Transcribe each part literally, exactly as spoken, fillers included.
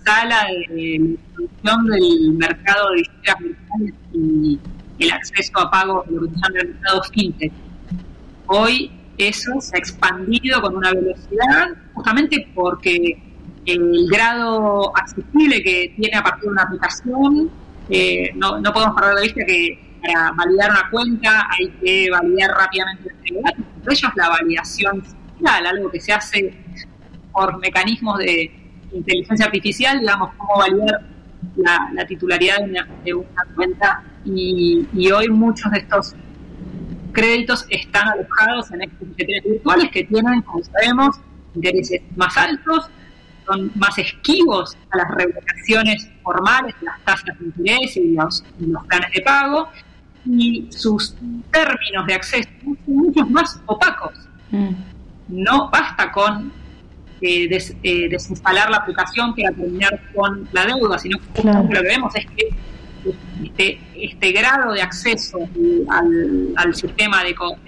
antesala de la introducción del mercado de billeteras virtuales y el acceso a pagos de lo que se llama el mercado fintech. Hoy eso se ha expandido con una velocidad, justamente porque el grado accesible que tiene a partir de una aplicación, eh, no, no podemos perder de vista que para validar una cuenta hay que validar rápidamente el datos, entre ellos la validación digital, algo que se hace por mecanismos de inteligencia artificial, digamos, cómo validar la, la titularidad de una, de una cuenta, y, y hoy muchos de estos créditos están alojados en estos billeteras virtuales que tienen, como sabemos, intereses más altos, son más esquivos a las regulaciones formales, las tasas de interés y los, y los planes de pago, y sus términos de acceso son muchos más opacos. Mm. No basta con eh, des, eh, desinstalar la aplicación para terminar con la deuda, sino que claro. Lo que vemos es que este, este grado de acceso al, al sistema de, de,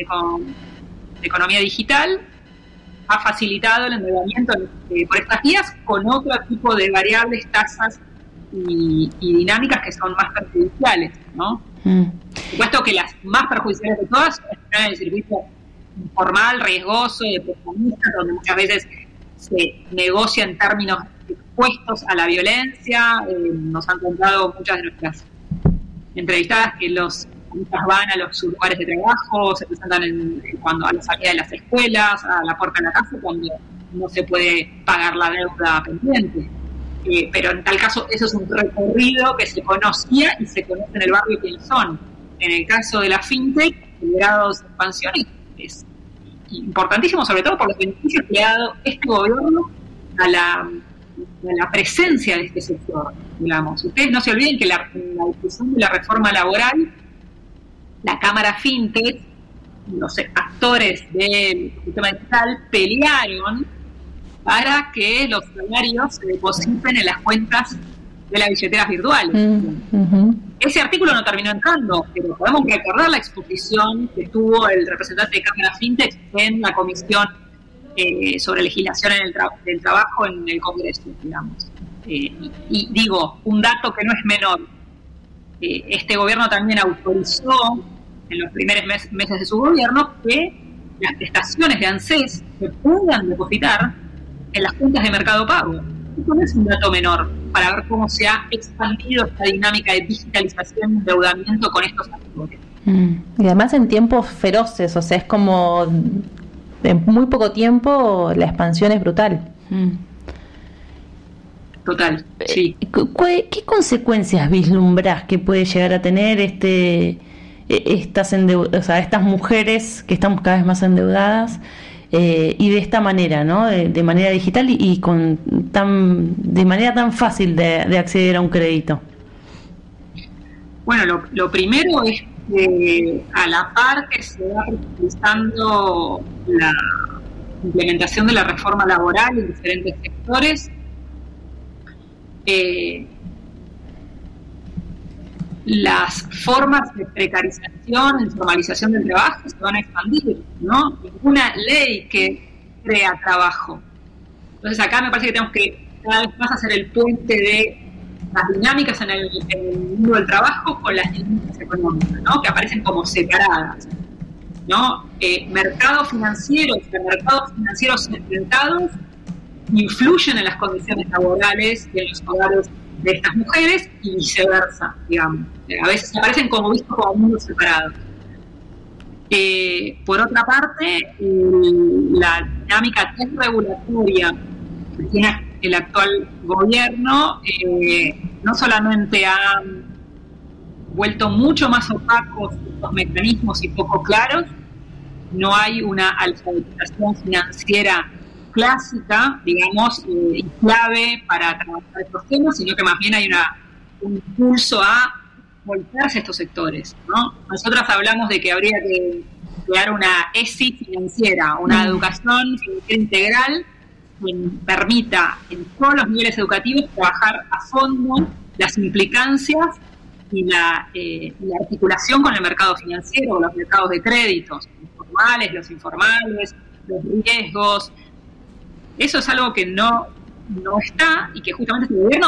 de economía digital ha facilitado el endeudamiento eh, por estas vías con otro tipo de variables, tasas y, y dinámicas que son más perjudiciales, ¿no? Mm. Por supuesto que las más perjudiciales de todas están en el circuito informal, riesgoso, de prestamistas, donde muchas veces se negocia en términos expuestos a la violencia. Eh, nos han contado muchas de nuestras entrevistadas que los van a los lugares de trabajo, se presentan en, en cuando a la salida de las escuelas, a la puerta de la casa, cuando no se puede pagar la deuda pendiente. Eh, pero en tal caso, eso es un recorrido que se conocía y se conoce en el barrio quiénes son. En el caso de la fintech, el grado de expansión es importantísimo, sobre todo por los beneficios que ha dado este gobierno a la, a la presencia de este sector, digamos. Ustedes no se olviden que la, la discusión de la reforma laboral, la Cámara Fintech, los actores del sistema digital pelearon para que los salarios se depositen en las cuentas de las billeteras virtuales. Mm-hmm. Ese artículo no terminó entrando, pero podemos recordar la exposición que tuvo el representante de Cámara Fintech en la Comisión eh, sobre Legislación en el tra- del Trabajo en el Congreso, digamos. Eh, y, y digo, un dato que no es menor. Eh, este gobierno también autorizó en los primeros mes, meses de su gobierno que las prestaciones de ANSES se puedan depositar en las cuentas de Mercado Pago. Esto no es un dato menor para ver cómo se ha expandido esta dinámica de digitalización y endeudamiento con estos actores. Mm. Y además en tiempos feroces, o sea, es como en muy poco tiempo la expansión es brutal. Mm. Total, sí. ¿Qué consecuencias vislumbrás que puede llegar a tener este estas endeu- o sea, estas mujeres que estamos cada vez más endeudadas eh, y de esta manera, ¿no? De, de manera digital y, y con tan de manera tan fácil de, de acceder a un crédito? Bueno, lo, lo primero es que a la par que se va profundizando la implementación de la reforma laboral en diferentes sectores, Eh, las formas de precarización, informalización del trabajo se van a expandir, ¿no? Ninguna ley que crea trabajo. Entonces acá me parece que tenemos que cada vez más hacer el puente de las dinámicas en el, en el mundo del trabajo con las dinámicas económicas, ¿no? Que aparecen como separadas, ¿no? Eh, mercados financieros, mercados financieros segmentados influyen en las condiciones laborales y en los hogares de estas mujeres y viceversa, digamos. A veces aparecen como vistos como mundos separados. Eh, por otra parte, eh, la dinámica regulatoria que tiene el actual gobierno eh, no solamente ha vuelto mucho más opacos estos mecanismos y poco claros, no hay una alfabetización financiera clásica, digamos, eh, y clave para trabajar estos temas, sino que más bien hay una, un impulso a volcarse a estos sectores, ¿no? Nosotras hablamos de que habría que crear una E S I financiera, una mm. educación financiera integral que permita en todos los niveles educativos trabajar a fondo las implicancias y la, eh, la articulación con el mercado financiero, los mercados de créditos, los formales, los informales, los riesgos. Eso es algo que no, no está y que justamente este gobierno